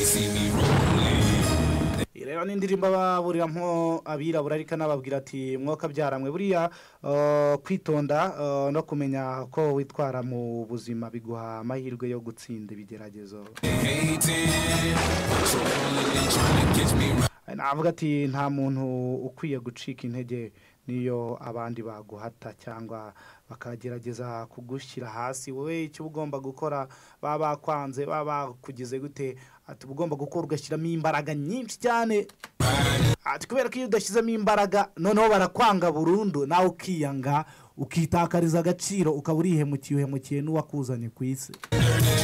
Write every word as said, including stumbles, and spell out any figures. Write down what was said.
rero n'indirimbo baburiramo abirabura ariko nababwira ati mwoka byaramwe buriya uh, kwitonda uh, no kumenya ko witwara mu buzima biguha amahirwe yo gutsinda ibigeragezo. Navuga ati nta muntu ukwiye gucika intege niyo abandi baguhata cyangwa bakagerageza kugushyira hasi. Wowe icyo ugomba gukora baba kwanze baba kugize gute ati ugomba gukora ugashyiramo imbaraga nyinshi cyane ati kubera ko iyo udashyizemo imbaraga noneho barakwanga burundu nawe ukiyanga ukitakariza agaciro ukaba urihemukiye uhemukiye n'uwakuzanye ku isi.